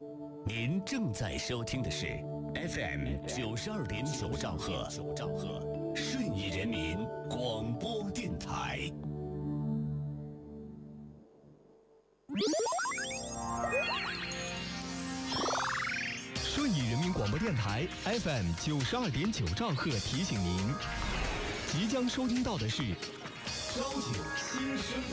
您正在收听的是 FM 92.9兆赫，顺义人民广播电台。 顺义人民广播电台 FM 92.9兆赫提醒您，即将收听到的是朝九新生